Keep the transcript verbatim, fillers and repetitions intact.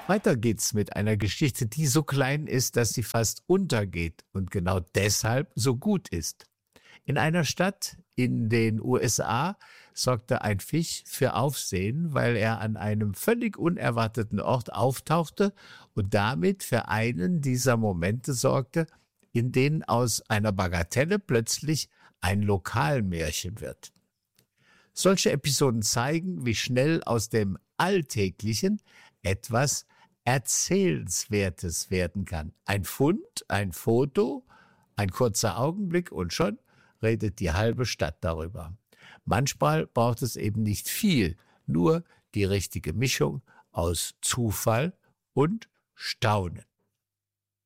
Weiter geht's mit einer Geschichte, die so klein ist, dass sie fast untergeht und genau deshalb so gut ist. In einer Stadt in den U S A sorgte ein Fisch für Aufsehen, weil er an einem völlig unerwarteten Ort auftauchte und damit für einen dieser Momente sorgte, in denen aus einer Bagatelle plötzlich ein Lokalmärchen wird. Solche Episoden zeigen, wie schnell aus dem Alltäglichen etwas Erzählenswertes werden kann. Ein Fund, ein Foto, ein kurzer Augenblick und schon redet die halbe Stadt darüber. Manchmal braucht es eben nicht viel, nur die richtige Mischung aus Zufall und Staunen.